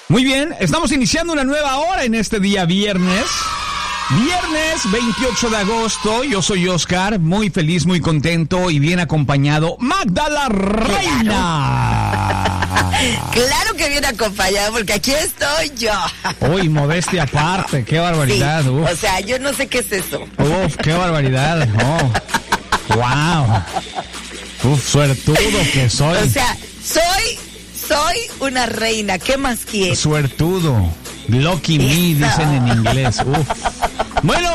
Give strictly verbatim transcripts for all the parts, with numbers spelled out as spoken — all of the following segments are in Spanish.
Muy bien, estamos iniciando una nueva hora en este día viernes. Viernes veintiocho de agosto, yo soy Oscar, muy feliz, muy contento y bien acompañado. Magda la Reina. Claro que bien acompañado, porque aquí estoy yo. Uy, modestia aparte, qué barbaridad. Sí, Uf. o sea, yo no sé qué es eso. Uf, qué barbaridad. Oh. Wow. Uf, suertudo que soy. O sea, soy, soy una reina, ¿qué más quieres? Suertudo. Lucky me, dicen en inglés. Uf. Bueno,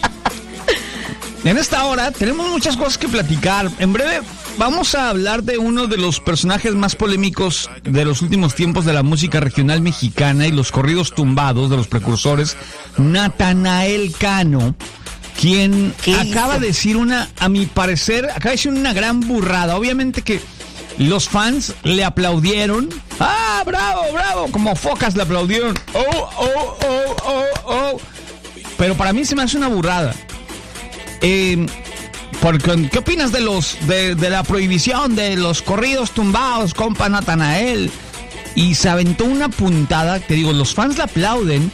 en esta hora tenemos muchas cosas que platicar. En breve vamos a hablar de uno de los personajes más polémicos de los últimos tiempos de la música regional mexicana y los corridos tumbados de los precursores, Natanael Cano, quien acaba hizo? de decir una, a mi parecer, acaba de decir una gran burrada. Obviamente que los fans le aplaudieron. ¡Ah, bravo, bravo! Como focas le aplaudieron. ¡Oh, oh, oh, oh, oh! Pero para mí se me hace una burrada. Eh, porque, ¿qué opinas de los de, de la prohibición de los corridos tumbados, compa Natanael? Y se aventó una puntada. Te digo, los fans le aplauden.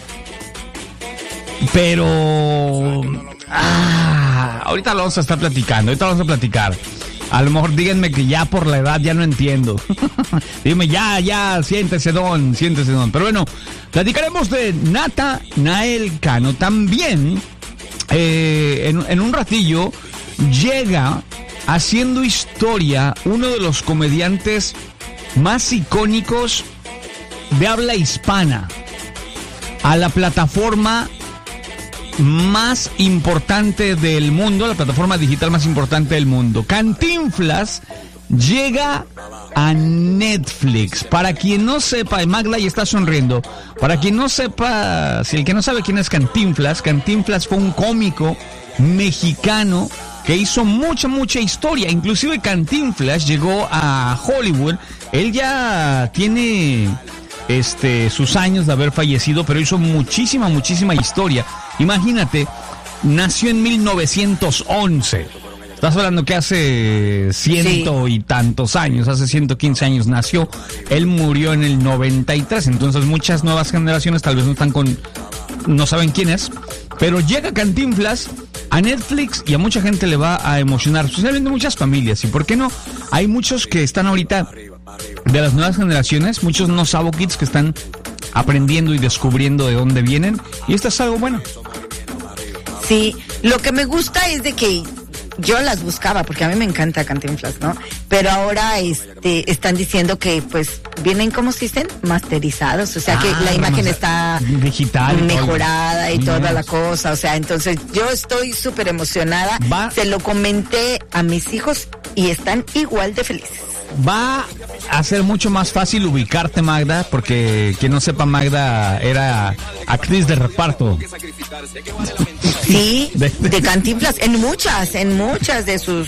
Pero... Ah, ahorita lo vamos a estar platicando. Ahorita lo vamos a platicar. A lo mejor díganme que ya por la edad ya no entiendo. Dime, ya, ya, siéntese don, siéntese don. Pero bueno, platicaremos de Natanael Cano. También, eh, en, en un ratillo, llega haciendo historia uno de los comediantes más icónicos de habla hispana a la plataforma más importante del mundo, la plataforma digital más importante del mundo. Cantinflas llega a Netflix. Para quien no sepa, y Magda ya está sonriendo, para quien no sepa, si el que no sabe quién es Cantinflas, Cantinflas fue un cómico mexicano que hizo mucha, mucha historia. Inclusive Cantinflas llegó a Hollywood. Él ya tiene este sus años de haber fallecido, pero hizo muchísima, muchísima historia. Imagínate, nació en mil novecientos once. Estás hablando que hace ciento sí. y tantos años, hace ciento quince años nació. Él murió en el noventa y tres, entonces muchas nuevas generaciones tal vez no están con, no saben quién es. Pero llega Cantinflas a Netflix y a mucha gente le va a emocionar, especialmente muchas familias. ¿Y por qué no? Hay muchos que están ahorita de las nuevas generaciones, muchos no sabo kids que están aprendiendo y descubriendo de dónde vienen, y esto es algo bueno. Sí, lo que me gusta es de que yo las buscaba, porque a mí me encanta Cantinflas, ¿no? Pero ahora este están diciendo que pues vienen, ¿cómo se dicen? Masterizados, o sea ah, que la imagen está digital, mejorada todo. Y toda yes. la cosa, o sea, entonces yo estoy súper emocionada. Va. Se lo comenté a mis hijos y están igual de felices. Va a ser mucho más fácil ubicarte, Magda, porque quien no sepa, Magda era actriz de reparto. Sí, de, de, de Cantinflas, en muchas, en muchas de sus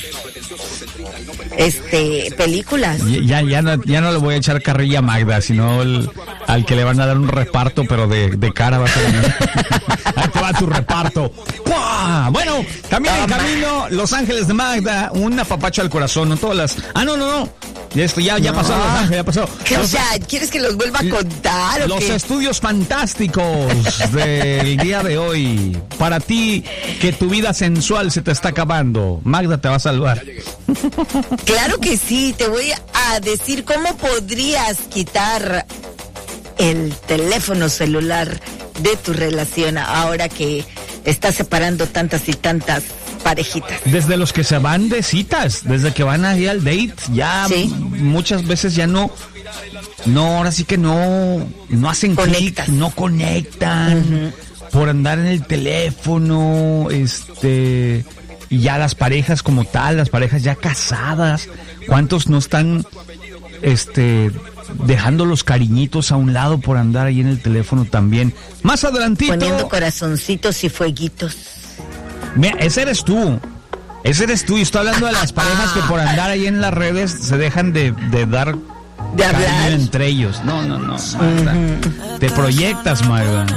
este películas. Ya, ya, no, ya no le voy a echar carrilla a Magda, sino el, al que le van a dar un reparto, pero de, de cara va a ser. Ahí te va tu reparto. ¡Pua! Bueno, también en camino, Los Ángeles de Magda, un apapacho al corazón, no todas las. Ah, no, no, no. Esto ya, ya no. pasó, Los Ángeles, ya pasó. ¿Qué, o sea, ¿quieres que los vuelva a contar o Los qué? estudios fantásticos del día de hoy. Para ti, que tu vida sensual se te está acabando. Magda te va a salvar. Claro que sí, te voy a decir cómo podrías quitar el teléfono celular de tu relación ahora que estás separando tantas y tantas parejitas. Desde los que se van de citas, desde que van ahí al date, ya ¿sí? muchas veces ya no, no, ahora sí que no, no hacen clic, no conectan, uh-huh. por andar en el teléfono, este, y ya las parejas como tal, las parejas ya casadas, ¿cuántos no están, este, dejando los cariñitos a un lado por andar ahí en el teléfono también? Más adelantito. Poniendo corazoncitos y fueguitos. Mira, ese eres tú, ese eres tú, y estoy hablando de las parejas que por andar ahí en las redes se dejan de, de dar de hablar entre ellos. No, no, no, Magda. Uh-huh. Te proyectas, Magda.